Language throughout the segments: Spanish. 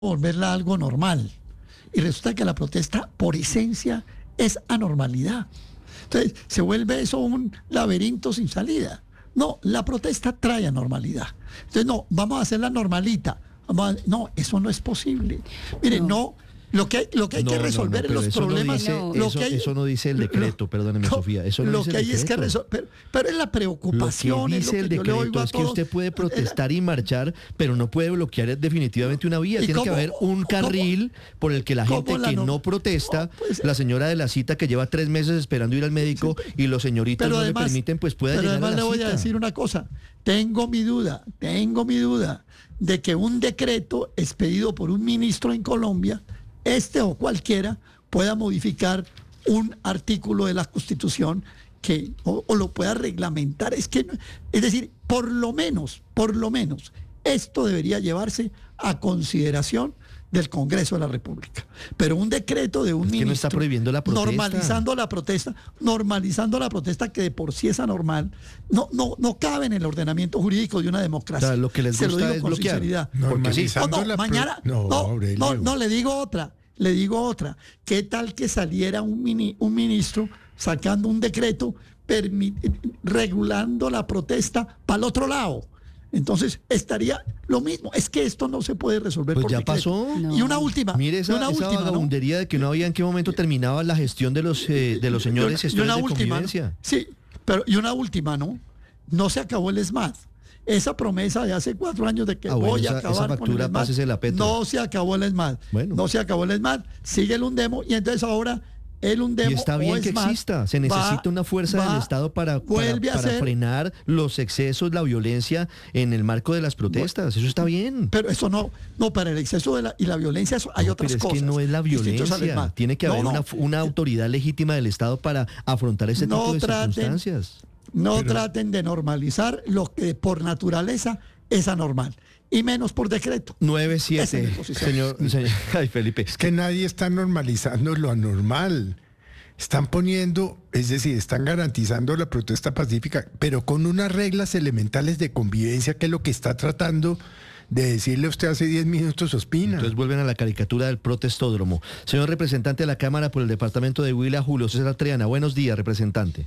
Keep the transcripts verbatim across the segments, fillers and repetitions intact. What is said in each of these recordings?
volverla algo normal. Y resulta que la protesta, por esencia, es anormalidad. Entonces, se vuelve eso un laberinto sin salida. No, la protesta trae anormalidad. Entonces, no, vamos a hacerla normalita. Vamos a- no, eso no es posible. Miren, no, No. lo que hay, lo que hay No, que no, no, resolver pero los eso no problemas. dice- No. lo eso, que hay- eso no dice el decreto, lo- perdóneme, no, Sofía. Eso no lo dice que el hay es que decreto. resolver. Pero, pero es la Lo preocupación. que es lo dice el que yo le oigo decreto a es que todos. usted puede Es la- protestar y marchar, pero no puede bloquear definitivamente una vía. ¿Y Tiene que cómo- haber un cómo- carril por el que la cómo gente la que no- no protesta, no, pues, la señora de la cita que lleva tres meses esperando ir al médico y los señoritos Pero no además, le permiten, pues pueda pero llegar a además la le voy cita. a decir una cosa. Tengo mi duda, tengo mi duda de que un decreto expedido por un ministro en Colombia, este o cualquiera, pueda modificar un artículo de la Constitución que o, o lo pueda reglamentar. Es que, no- es decir, por lo menos, por lo menos, esto debería llevarse a consideración del Congreso de la República. Pero un decreto de un Es que ministro no está prohibiendo la protesta. normalizando la protesta, normalizando la protesta que de por sí es anormal, no, no, no cabe en el ordenamiento jurídico de una democracia. O sea, lo que les Se lo gusta digo es con bloquear. sinceridad. Porque sí. No, Normalizando no, la pro- mañana, no, no, Aurelio. no, no, le digo otra, le digo otra. ¿Qué tal que saliera un, mini- un ministro sacando un decreto permi- regulando la protesta para el otro lado? Entonces estaría lo mismo. Es que esto no se puede resolver Pues por ya decreto. pasó. No. Y una última. Mire y esa, una esa última, ¿no? vagabundería de que no había en qué momento terminaba la gestión de los eh, de los señores Y gestores una de última, ¿no? convivencia. Sí, pero y una última, ¿no? No se acabó el ESMAD. Esa promesa de hace cuatro años de que Ah, bueno, voy esa- a acabar esa con factura, el ESMAD, pásesela a Petro. no se acabó el ESMAD. Bueno. No se acabó el ESMAD. Sigue el UNDEMO y entonces ahora el UNDEMO Y está bien o que ESMAD exista, se necesita va- una fuerza va- del Estado para, para, vuelve a para ser- frenar los excesos, la violencia en el marco de las protestas. Eso está bien. Pero eso no, no, para el exceso de la, y la violencia eso, hay No, otras pero es cosas. que no es la distintas al violencia. ESMAD. Tiene que No, haber no. una, una autoridad legítima del Estado para afrontar ese No tipo de traten- circunstancias. No Pero- traten de normalizar lo que por naturaleza es anormal. Y menos por decreto. nueve Esa siete, es mi posición. señor, señor, ay, Felipe. Es que nadie está normalizando lo anormal. Están poniendo, es decir, están garantizando la protesta pacífica, pero con unas reglas elementales de convivencia, que es lo que está tratando de decirle usted hace diez minutos, Ospina. Entonces vuelven a la caricatura del protestódromo. Señor representante de la Cámara por el departamento de Huila, Julio César Triana. Buenos días, representante.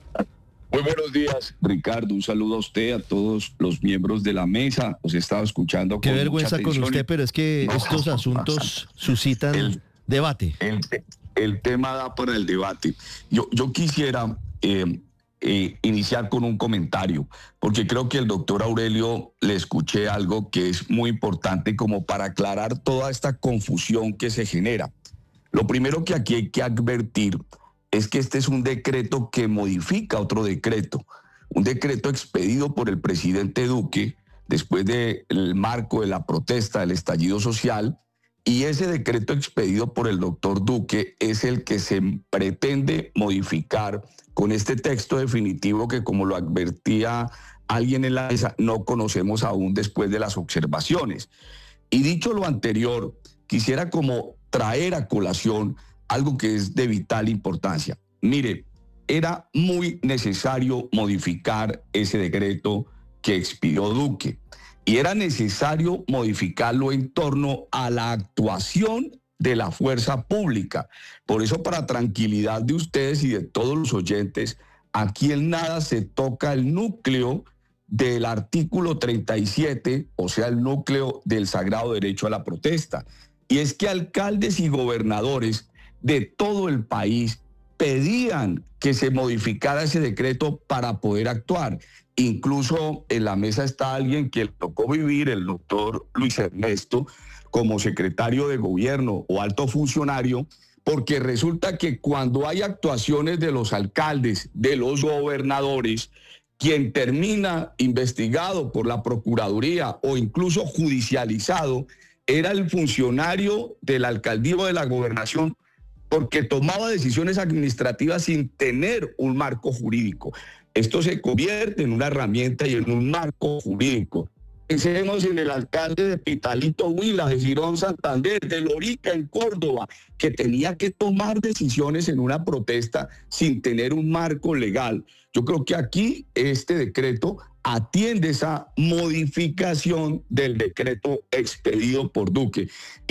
Muy buenos días, Ricardo. Un saludo a usted, a todos los miembros de la mesa. Os he estado escuchando Qué con vergüenza mucha con atención usted, y pero es que No, estos no, asuntos bastante. suscitan El- debate. El, te- el tema da para el debate. Yo, yo quisiera eh, eh, iniciar con un comentario, porque creo que el doctor Aurelio le escuché algo que es muy importante como para aclarar toda esta confusión que se genera. Lo primero que aquí hay que advertir es que este es un decreto que modifica otro decreto, un decreto expedido por el presidente Duque después del marco de la protesta del estallido social, y ese decreto expedido por el doctor Duque es el que se pretende modificar con este texto definitivo que, como lo advertía alguien en la mesa, no conocemos aún después de las observaciones. Y dicho lo anterior, quisiera como traer a colación algo que es de vital importancia. Mire, era muy necesario modificar ese decreto que expidió Duque. Y era necesario modificarlo en torno a la actuación de la fuerza pública. Por eso, para tranquilidad de ustedes y de todos los oyentes, aquí en nada se toca el núcleo del artículo treinta y siete, o sea, el núcleo del sagrado derecho a la protesta. Y es que alcaldes y gobernadores de todo el país pedían que se modificara ese decreto para poder actuar. Incluso en la mesa está alguien que le tocó vivir, el doctor Luis Ernesto, como secretario de gobierno o alto funcionario, porque resulta que cuando hay actuaciones de los alcaldes, de los gobernadores, quien termina investigado por la Procuraduría o incluso judicializado era el funcionario de la alcaldía o de la gobernación, porque tomaba decisiones administrativas sin tener un marco jurídico. Esto se convierte en una herramienta y en un marco jurídico. Pensemos en el alcalde de Pitalito Huila, de Girón Santander, de Lorica en Córdoba, que tenía que tomar decisiones en una protesta sin tener un marco legal. Yo creo que aquí este decreto atiende esa modificación del decreto expedido por Duque.